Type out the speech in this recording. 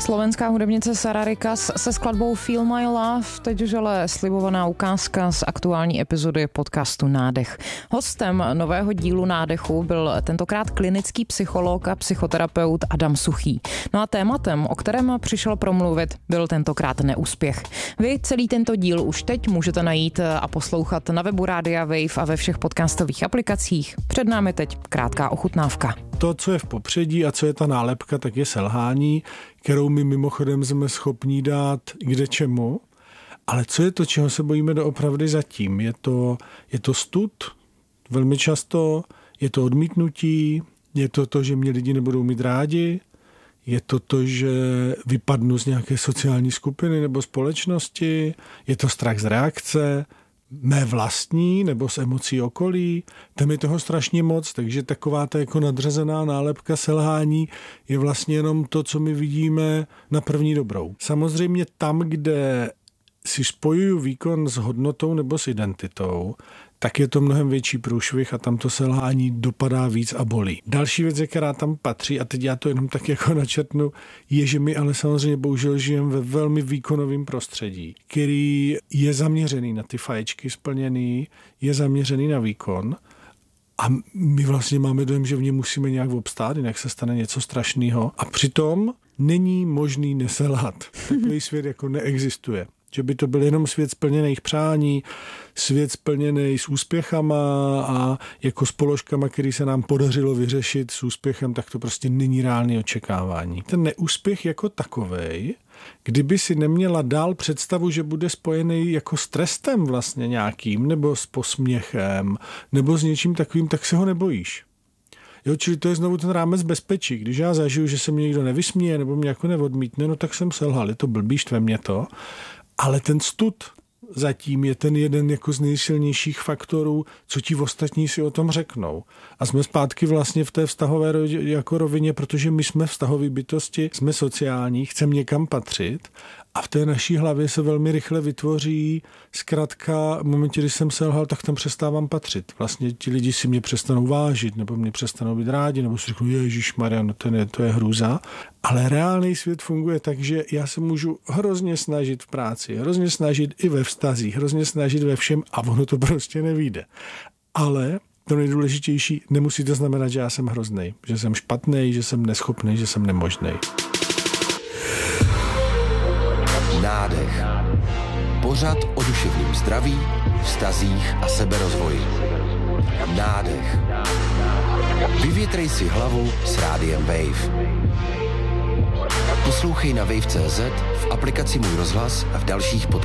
Slovenská hudebnice Sara Rikas se skladbou Feel My Love, teď už ale slibovaná ukázka z aktuální epizody podcastu Nádech. Hostem nového dílu Nádechu byl tentokrát klinický psycholog a psychoterapeut Adam Suchý. No a tématem, o kterém přišel promluvit, byl tentokrát neúspěch. Vy celý tento díl už teď můžete najít a poslouchat na webu Rádia Wave a ve všech podcastových aplikacích. Před námi teď krátká ochutnávka. To, co je v popředí a co je ta nálepka, tak je selhání, kterou my mimochodem jsme schopní dát kde čemu. Ale co je to, čeho se bojíme doopravdy zatím? Je to stud, velmi často, je to odmítnutí, je to to, že mě lidi nebudou mít rádi, je to, že vypadnu z nějaké sociální skupiny nebo společnosti, je to strach z reakce, mé vlastní nebo z emocí okolí, tam je toho strašně moc, takže taková ta jako nadřazená nálepka selhání je vlastně jenom to, co my vidíme na první dobrou. Samozřejmě tam, kde si spojuju výkon s hodnotou nebo s identitou, tak je to mnohem větší průšvih a tam to selhání dopadá víc a bolí. Další věc, která tam patří, a teď já to jenom tak jako načrtnu, je, že my ale samozřejmě bohužel žijeme ve velmi výkonovém prostředí, který je zaměřený na ty faječky splněný, je zaměřený na výkon a my vlastně máme dojem, že v něm musíme nějak obstát, jinak se stane něco strašného. A přitom není možný neselhat. Takový svět jako neexistuje. Že by to byl jenom svět splněných přání, svět splněný s úspěchama a jako s položkama, který se nám podařilo vyřešit s úspěchem, tak to prostě není reálné očekávání. Ten neúspěch jako takovej, kdyby si neměla dál představu, že bude spojený jako s trestem vlastně nějakým, nebo s posměchem, nebo s něčím takovým, tak se ho nebojíš. Jo, čili to je znovu ten rámec bezpečí. Když já zažiju, že se mě někdo nevysměje nebo mě jako neodmítne, no tak jsem selhal, je to blbý, štve mě to. Ale ten stud zatím je ten jeden jako z nejsilnějších faktorů, co ti ostatní si o tom řeknou. A jsme zpátky vlastně v té vztahové jako rovině, protože my jsme vztahové bytosti, jsme sociální, chceme někam patřit a v té naší hlavě se velmi rychle vytvoří zkrátka v momentě, kdy jsem selhal, tak tam přestávám patřit. Vlastně ti lidi si mě přestanou vážit, nebo mě přestanou být rádi, nebo si řeknou, ježišmarja, no to je hrůza. Ale reálný svět funguje tak, že já se můžu hrozně snažit v práci, hrozně snažit i ve vztazích, hrozně snažit ve všem a ono to prostě nevyjde. Ale to nejdůležitější, nemusí to znamenat, že já jsem hroznej, že jsem špatnej, že jsem neschopnej, že jsem nemožnej. Nádech. Pořad o duševním zdraví, vztazích a seberozvoji. Nádech. Vyvětrej si hlavu s Rádiem Wave. Poslouchej na wave.cz, v aplikaci Můj rozhlas a v dalších